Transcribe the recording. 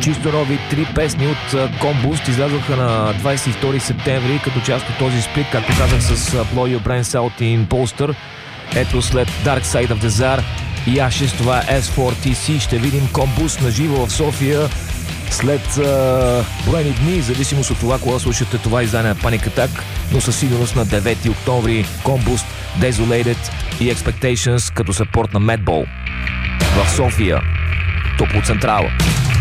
Чисто нови 3 песни от Combust излязоха на 22 септември като част от този сплит, както казах, с Blow Your Brains Out in Poster. Ето след Dark Side of Desire и Ashes, това е S4TC. Ще видим Combust на живо в София след броени дни, в зависимост от това, кога слушате това издание на Panic Attack, но със сигурност на 9 октомври Combust, Desolated и Expectations като съпорт на Madball в София, Топлоцентрала.